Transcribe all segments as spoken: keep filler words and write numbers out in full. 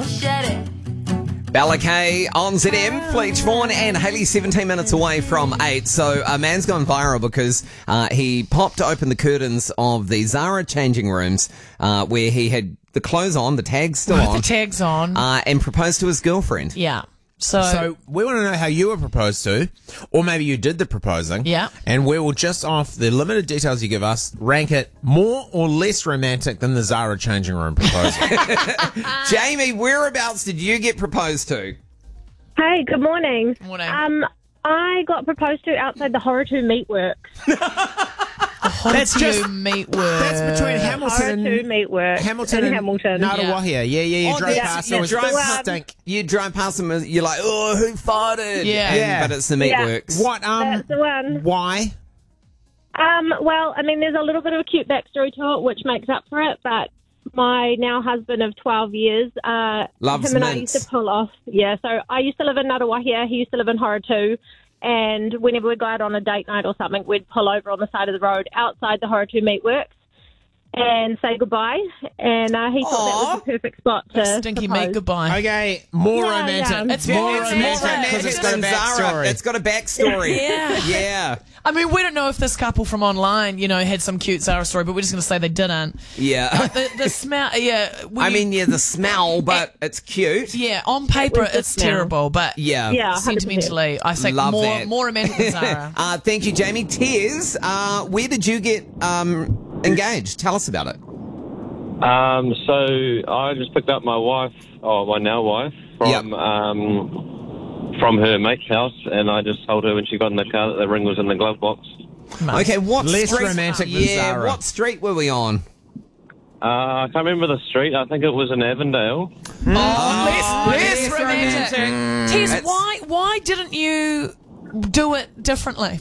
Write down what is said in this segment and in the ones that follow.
so shut it. Bella K on Z M, Fleetch Vaughan and Hayley seventeen minutes away from eight. So a man's gone viral because uh, he popped open the curtains of the Zara changing rooms uh, where he had the clothes on, the tags still With on, the tags on. uh, and proposed to his girlfriend. Yeah. So, So we want to know how you were proposed to, or maybe you did the proposing. Yeah. And we will just off the limited details you give us, rank it more or less romantic than the Zara changing room proposal. Jamie, whereabouts did you get proposed to? Hey, good morning. Morning. Um, I got proposed to outside the Horror two Meatworks. That's just meat work. that's between Hamilton Horror and two Meatworks Hamilton in and Hamilton. Nardawahia. Yeah, yeah, yeah. You Oh, drove that's- past. you It was drive just past- stink. You drive past them and you're like, oh, who farted? Yeah. And- Yeah. But it's the Yeah. Meatworks. What? Um. That's the one. Why? Um, well, I mean, there's a little bit of a cute backstory to it, which makes up for it. But my now husband of twelve years, uh, Loves him and I mints. used to pull off. Yeah, so I used to live in Nardawahia. He used to live in Horror two. And whenever we'd go out on a date night or something, we'd pull over on the side of the road outside the Horror two Meatworks and say goodbye. And uh, he thought that was the perfect spot to Stinky propose. mate goodbye. Okay, more Yeah, romantic. yeah. It's more It's romantic. more romantic because it's got a than Zara. backstory. It's got a backstory. Yeah. Yeah. I mean, we don't know if this couple from online, you know, had some cute Zara story, but we're just going to say they didn't. Yeah. The, the smell, yeah. we- I mean, yeah, the smell, but it's cute. yeah, on paper It was the it's smell. terrible, but Yeah. Yeah, one hundred percent. sentimentally, I think Love more that. more romantic than Zara. Uh, thank you, Jamie. Tears, uh, where did you get um, engaged? Tell us about it. Um, so I just picked up my wife, or my now wife, from Yep. um, from her mate's house, and I just told her when she got in the car that the ring was in the glove box. Okay, what Less street? romantic than yeah, Zara. what street were we on? Uh, I can't remember the street. I think it was in Avondale. Oh, less, less less romantic. romantic. Tess, That's- why why didn't you do it differently?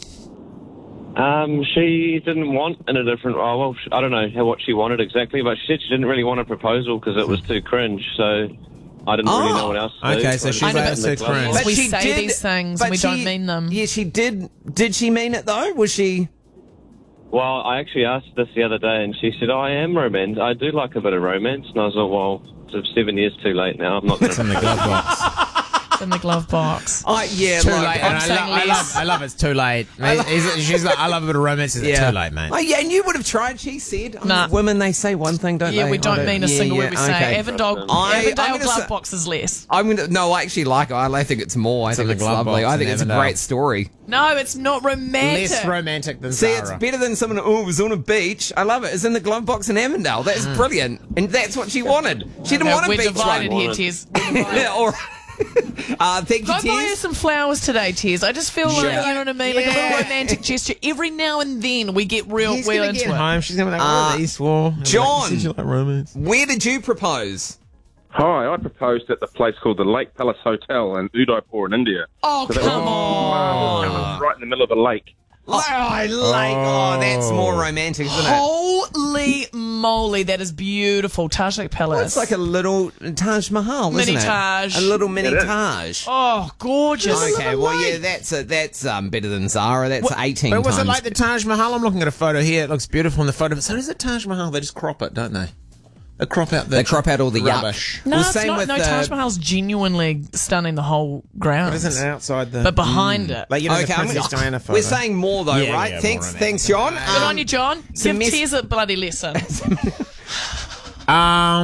Um, she didn't want in a different. Oh well, sh- I don't know how, what she wanted exactly, but she said she didn't really want a proposal because it was too cringe. So I didn't really Oh. know what else to do. Okay, so I she just know, put it but in the too glove cringe. box. We say these things but and we don't she- mean them. Yeah, she did. Did she mean it though? Was she? Well, I actually asked this the other day, and she said, oh, "I am romantic. I do like a bit of romance." And I was like, "Well, it's seven years too late now. I'm not going It's in to." the glove box. It's in the glove box. Oh, yeah, Too like, late. I'm And I, saying love, I, less. love, I love it's too late. He's- she's like, I love a bit of romance. It's Yeah. too late, mate. Oh, yeah, and you would have tried. She said, oh, Nah. "Women, they say one thing, don't Yeah, they?" we I don't mean a yeah, single yeah, word we say. okay. Avondale, I- I'm Avondale gonna glove say- box is less. I'm gonna. No, I actually like it. I think it's more. I It's think in the it's glove lovely. box I think in it's a Avondale. great story. No, it's not romantic. Less romantic than See, Zara. it's better than someone. Oh, it was on a beach. I love it. It's in the glove box in Avondale. That's brilliant, and that's what she wanted. She didn't No, want a we're beach divided one. here, Tess. We're divided. Yeah, all right. uh, thank you, Go buy her Tess. some flowers today, Tess. I just feel like, Yeah. you know what I mean? Like a Yeah. little romantic gesture. Every now and then we get real, He's real gonna into get it. home. She's gonna be like, Uh, "What are these for?" I'm John. Like, "You said you like romance." Where did you propose? Hi, I proposed at the place called the Lake Palace Hotel in Udaipur in India. Oh, So that come was- on. It was right in the middle of a lake. Oh, like, oh, that's more romantic, isn't it? Holy moly, that is beautiful. Taj Palace. It's like a little Taj Mahal, Mini isn't it? Taj. A little mini It is. Taj. Oh, gorgeous. Okay, well, yeah, that's a, that's um, better than Zara. That's What- eighteen But was times. it like the Taj Mahal? I'm looking at a photo here. It looks beautiful in the photo. But so does the Taj Mahal. They just crop it, don't they? They crop out the They crop out all the rubbish. yuck. No, Well, it's same not. with No, the- Taj Mahal's genuinely stunning the whole ground. But isn't it outside the... But behind it. Like, you know, Okay, the I'm Princess gonna- Diana photo. we're saying more though, Yeah, right? yeah, more thanks, romantic. thanks, John. Good Um, on you, John. some Give mes- Tess a bloody lesson. Um...